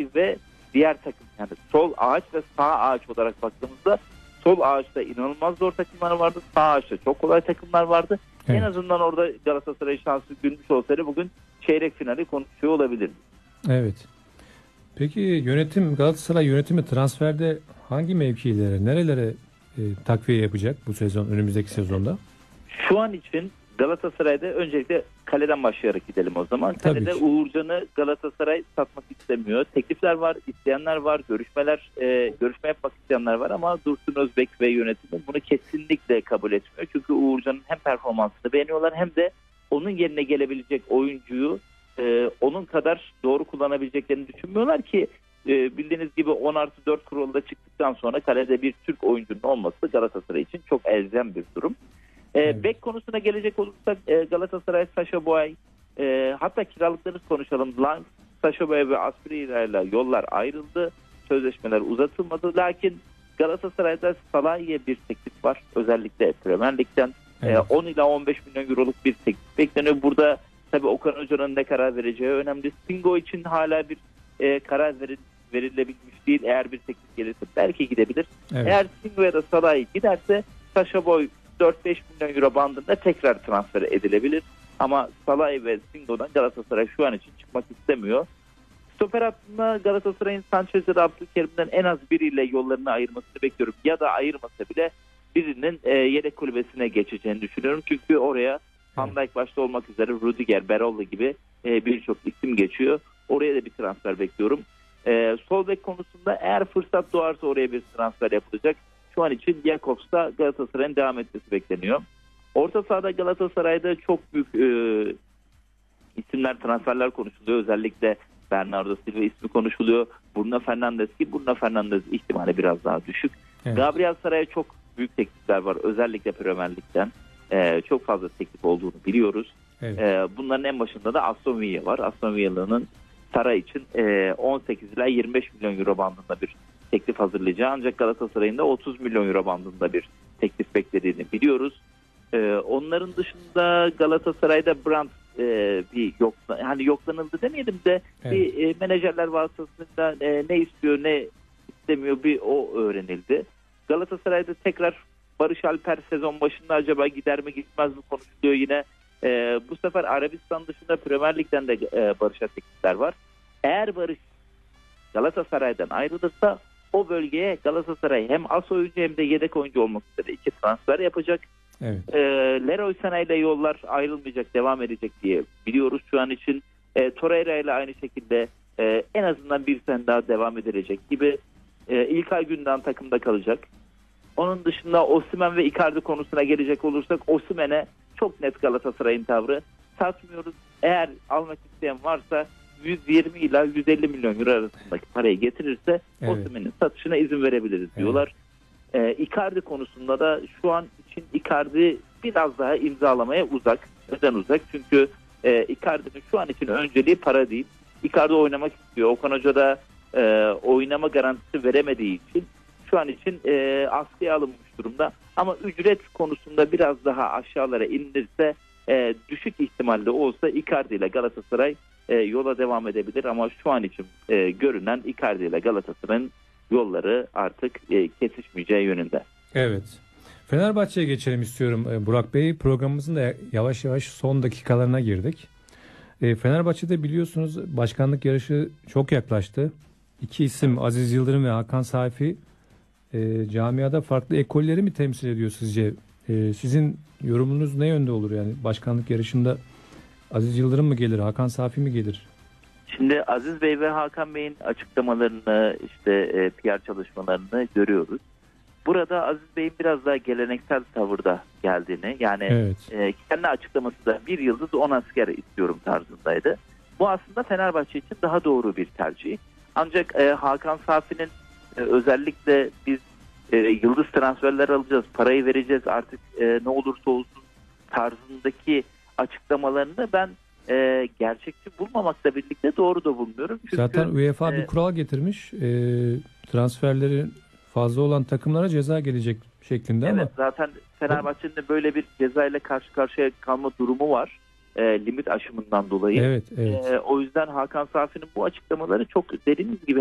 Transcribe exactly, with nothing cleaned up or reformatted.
ve diğer takım, yani sol ağaç ve sağ ağaç olarak baktığımızda sol ağaçta inanılmaz zor takımlar vardı. Sağ ağaçta çok kolay takımlar vardı. Evet. En azından orada Galatasaray şansı gülmüş olsaydı bugün çeyrek finali konuşuyor olabilirdi. Evet. Peki yönetim, Galatasaray yönetimi transferde hangi mevkilere, nerelere e, takviye yapacak bu sezon, önümüzdeki sezonda? Şu an için Galatasaray'da öncelikle kaleden başlayarak gidelim o zaman. Kalede Uğurcan'ı Galatasaray satmak istemiyor. Teklifler var, isteyenler var, görüşmeler, e, görüşme yapmak isteyenler var ama Dursun Özbek ve yönetimi bunu kesinlikle kabul etmiyor. Çünkü Uğurcan'ın hem performansını beğeniyorlar hem de onun yerine gelebilecek oyuncuyu e, onun kadar doğru kullanabileceklerini düşünmüyorlar ki e, bildiğiniz gibi on artı dört kuralda çıktıktan sonra kalede bir Türk oyuncunun olması Galatasaray için çok elzem bir durum. E, evet. Bek konusuna gelecek olursak e, Galatasaray, Sacha Boey, e, hatta kiralıkları konuşalım. Lang, Sacha Boey ve Asprilla ile yollar ayrıldı. Sözleşmeler uzatılmadı. Lakin Galatasaray'da Salah'a bir teklif var. Özellikle Premier Lig'den evet. e, on ila on beş milyon euroluk bir teklif bekleniyor. Burada tabii Okan Hoca'nın ne karar vereceği önemli. Singo için hala bir e, karar veril, verilebilmiş değil. Eğer bir teklif gelirse belki gidebilir. Evet. Eğer Singo ya da Salah giderse Sacha Boey dört beş milyon euro bandında tekrar transfer edilebilir. Ama Salah ve Singo'dan Galatasaray şu an için çıkmak istemiyor. Stoper hattında Galatasaray'ın Sanchez ya da Abdülkerim'den en az biriyle yollarını ayırmasını bekliyorum. Ya da ayırmasa bile birinin e, yedek kulübesine geçeceğini düşünüyorum. Çünkü oraya Van Dijk başta olmak üzere Rudiger, Berolla gibi e, birçok isim geçiyor. Oraya da bir transfer bekliyorum. E, sol bek konusunda eğer fırsat doğarsa oraya bir transfer yapılacak. Şu an için Jakobs'ta Galatasaray'ın devam etmesi bekleniyor. Orta sahada Galatasaray'da çok büyük e, isimler, transferler konuşuluyor. Özellikle Bernardo Silva ismi konuşuluyor. Bruno Fernandes ki Bruno Fernandes ihtimali biraz daha düşük. Evet. Gabriel Saray'a çok büyük teklifler var. Özellikle Premier Lig'den. E, çok fazla teklif olduğunu biliyoruz. Evet. E, bunların en başında da Aston Villa var. Aston Villa'nın Saray için e, on sekiz ila yirmi beş milyon euro bandında bir teklif hazırlayacağı, ancak Galatasaray'ın da otuz milyon euro bandında bir teklif beklediğini biliyoruz. Ee, onların dışında Galatasaray'da Brandt e, bir yok, hani yoklanıldı demeyelim de evet. bir e, menajerler vasıtasıyla e, ne istiyor ne istemiyor bir o öğrenildi. Galatasaray'da tekrar Barış Alper sezon başında acaba gider mi gitmez mi konuşuluyor yine. E, bu sefer Arabistan dışında Premier Lig'den de e, Barış'a teklifler var. Eğer Barış Galatasaray'dan ayrılırsa o bölgeye Galatasaray hem as oyuncu hem de yedek oyuncu olmak üzere iki transfer yapacak. Evet. E, Leroy Sané ile yollar ayrılmayacak, devam edecek diye biliyoruz şu an için. E, Torreira ile aynı şekilde e, en azından bir sene daha devam edilecek gibi. E, İlkay Gündoğan takımda kalacak. Onun dışında Osimhen ve Icardi konusuna gelecek olursak Osimhen'e çok net Galatasaray'ın tavrı. Satmıyoruz. Eğer almak isteyen varsa yüz yirmi ila yüz elli milyon euro arasındaki parayı getirirse evet. Osimhen'in satışına izin verebiliriz diyorlar. Evet. Ee, Icardi konusunda da şu an için Icardi biraz daha imzalamaya uzak. Neden uzak? Çünkü e, Icardi'nin şu an için önceliği para değil. Icardi oynamak istiyor. Okan Hoca da e, oynama garantisi veremediği için şu an için e, askıya alınmış durumda. Ama ücret konusunda biraz daha aşağılara inilirse e, düşük ihtimalle olsa Icardi ile Galatasaray e, yola devam edebilir. Ama şu an için e, görünen Icardi ile Galatasaray'ın yolları artık e, kesişmeyeceği yönünde. Evet. Fenerbahçe'ye geçelim istiyorum. Burak Bey, programımızın da yavaş yavaş son dakikalarına girdik. E, Fenerbahçe'de biliyorsunuz başkanlık yarışı çok yaklaştı. İki isim Aziz Yıldırım ve Hakan Safi e, camiada farklı ekolleri mi temsil ediyor sizce? E, sizin yorumunuz ne yönde olur yani? Başkanlık yarışında Aziz Yıldırım mı gelir, Hakan Safi mi gelir? Şimdi Aziz Bey ve Hakan Bey'in açıklamalarını, işte e, P R çalışmalarını görüyoruz. Burada Aziz Bey'in biraz daha geleneksel tavırda geldiğini, yani evet. e, kendi açıklaması da bir yıldız on asker istiyorum tarzındaydı. Bu aslında Fenerbahçe için daha doğru bir tercih. Ancak e, Hakan Safi'nin e, özellikle biz e, yıldız transferler alacağız, parayı vereceğiz artık e, ne olursa olsun tarzındaki açıklamalarını ben e, gerçekçi bulmamakla birlikte doğru da bulmuyorum. Çünkü, zaten UEFA e, bir kural getirmiş. E, transferlerin fazla olan takımlara ceza gelecek şeklinde evet, ama. Zaten Fenerbahçe'nin de böyle bir ceza ile karşı karşıya kalma durumu var. E, limit aşımından dolayı. Evet, evet. E, o yüzden Hakan Safi'nin bu açıklamaları çok dediğiniz gibi